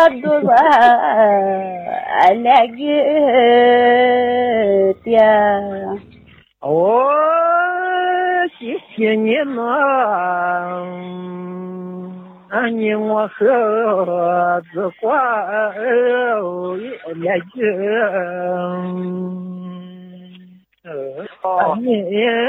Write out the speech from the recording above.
多那个的。 哦，谢谢你们，你我和子挂那个，你。